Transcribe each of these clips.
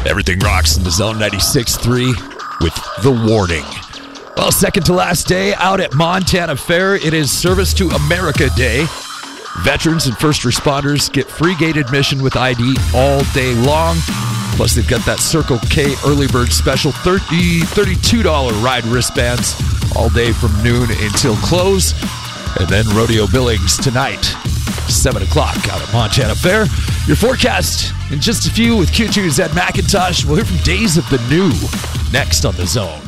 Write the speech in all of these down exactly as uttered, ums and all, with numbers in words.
Everything rocks in the Zone ninety-six point three with The Warning. Well, second to last day out at Montana Fair, it is Service to America Day. Veterans and first responders get free gate admission with I D all day long. Plus, they've got that Circle K early bird special, thirty dollars, thirty-two dollars ride wristbands all day from noon until close. And then Rodeo Billings tonight, seven o'clock out at Montana Fair. Your forecast in just a few with Q two's Ed McIntosh. We'll hear from Days of the New next on The Zone.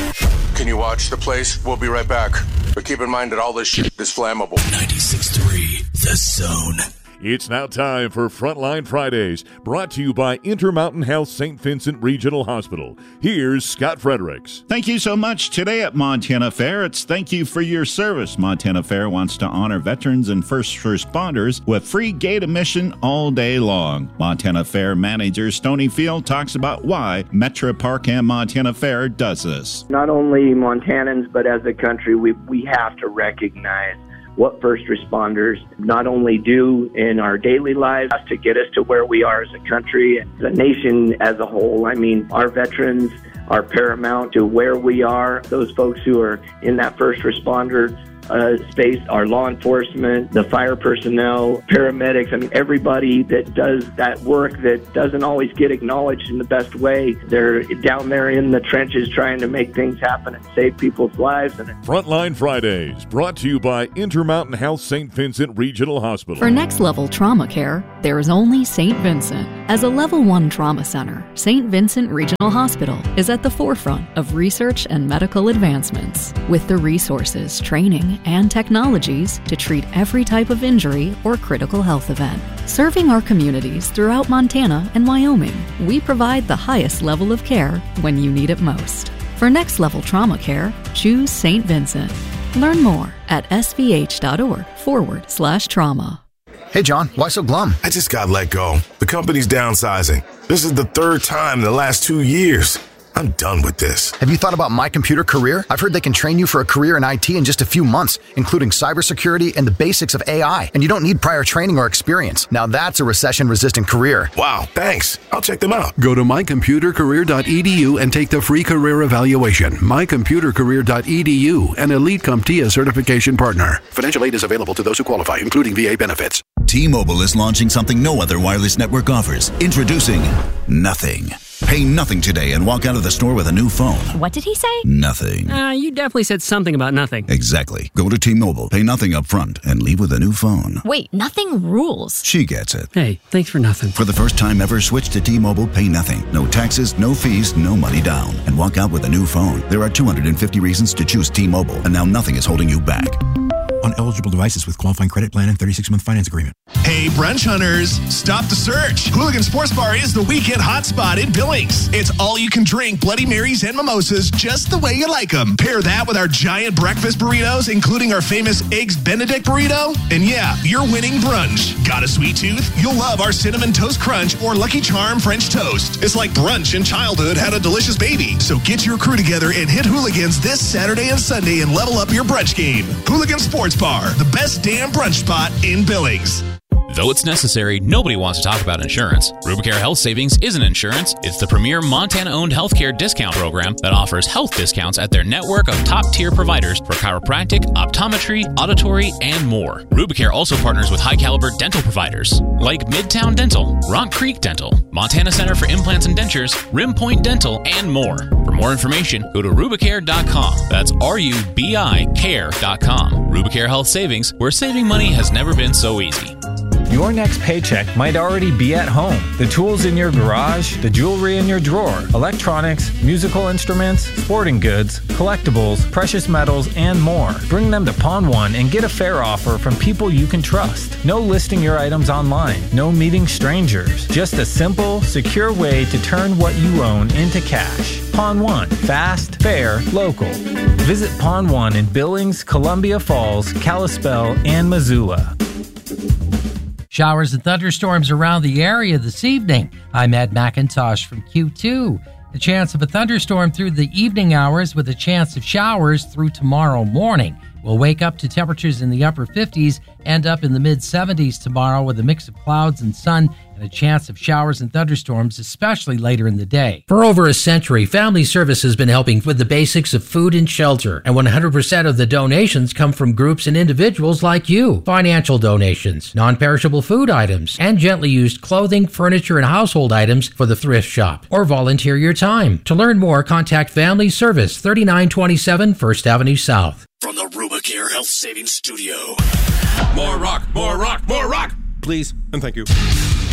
Can you watch the place? We'll be right back. But keep in mind that all this shit is flammable. ninety-six point three, The Zone. It's now time for Frontline Fridays, brought to you by Intermountain Health Saint Vincent Regional Hospital. Here's Scott Fredericks. Thank you so much. Today at Montana Fair, it's thank you for your service. Montana Fair wants to honor veterans and first responders with free gate admission all day long. Montana Fair manager Stony Field talks about why Metro Park and Montana Fair does this. Not only Montanans, but as a country, we we have to recognize what first responders not only do in our daily lives to get us to where we are as a country, as a nation as a whole. I mean, our veterans are paramount to where we are. Those folks who are in that first responder uh, space, our law enforcement, the fire personnel, paramedics, I mean, everybody that does that work that doesn't always get acknowledged in the best way. They're down there in the trenches trying to make things happen and save people's lives. And Frontline Fridays, brought to you by Intermountain Health Saint Vincent Regional Hospital. For next-level trauma care, there is only Saint Vincent. As a Level one trauma center, Saint Vincent Regional Hospital is at the forefront of research and medical advancements, with the resources, training, and technologies to treat every type of injury or critical health event. Serving our communities throughout Montana and Wyoming, we provide the highest level of care when you need it most. For next-level trauma care, choose Saint Vincent. Learn more at svh.org forward slash trauma. Hey, John, why so glum? I just got let go. The company's downsizing. This is the third time in the last two years. I'm done with this. Have you thought about My Computer Career? I've heard they can train you for a career in I T in just a few months, including cybersecurity and the basics of A I. And you don't need prior training or experience. Now that's a recession-resistant career. Wow, thanks. I'll check them out. Go to my computer career dot e d u and take the free career evaluation. my computer career dot e d u, an Elite CompTIA certification partner. Financial aid is available to those who qualify, including V A benefits. T-Mobile is launching something no other wireless network offers. Introducing Nothing. Pay nothing today and walk out of the store with a new phone. What did he say? Nothing. Uh, you definitely said something about nothing. Exactly. Go to T-Mobile, pay nothing up front, and leave with a new phone. Wait, nothing rules. She gets it. Hey, thanks for nothing. For the first time ever, switch to T-Mobile, pay nothing. No taxes, no fees, no money down. And walk out with a new phone. There are two hundred fifty reasons to choose T-Mobile, and now nothing is holding you back. On eligible devices with qualifying credit plan and thirty-six month finance agreement. Hey, brunch hunters, stop the search. Hooligan Sports Bar is the weekend hotspot in Billings. It's all you can drink Bloody Marys and mimosas just the way you like them. Pair that with our giant breakfast burritos, including our famous Eggs Benedict burrito. And yeah, you're winning brunch. Got a sweet tooth? You'll love our Cinnamon Toast Crunch or Lucky Charm French Toast. It's like brunch in childhood had a delicious baby. So get your crew together and hit Hooligans this Saturday and Sunday and level up your brunch game. Hooligan Sports Bar, the best damn brunch spot in Billings. Though it's necessary, nobody wants to talk about insurance. Rubicare Health Savings isn't insurance. It's the premier Montana-owned healthcare discount program that offers health discounts at their network of top-tier providers for chiropractic, optometry, auditory, and more. Rubicare also partners with high-caliber dental providers like Midtown Dental, Rock Creek Dental, Montana Center for Implants and Dentures, Rim Point Dental, and more. For more information, go to rubicare dot com. That's R U B I care dot com. Rubicare Health Savings, where saving money has never been so easy. Your next paycheck might already be at home. The tools in your garage, the jewelry in your drawer, electronics, musical instruments, sporting goods, collectibles, precious metals, and more. Bring them to Pawn One and get a fair offer from people you can trust. No listing your items online. No meeting strangers. Just a simple, secure way to turn what you own into cash. Pawn One. Fast, fair, local. Visit Pawn One in Billings, Columbia Falls, Kalispell, and Missoula. Showers and thunderstorms around the area this evening. I'm Ed McIntosh from Q two. The chance of a thunderstorm through the evening hours with a chance of showers through tomorrow morning. We'll wake up to temperatures in the upper fifties, end up in the mid seventies tomorrow with a mix of clouds and sun and a chance of showers and thunderstorms, especially later in the day. For over a century, Family Service has been helping with the basics of food and shelter, and one hundred percent of the donations come from groups and individuals like you. Financial donations, non-perishable food items, and gently used clothing, furniture, and household items for the thrift shop. Or volunteer your time. To learn more, contact Family Service, thirty-nine twenty-seven First Avenue South. From the Rubicare Health Savings Studio. More rock, more rock, more rock! Please, and thank you.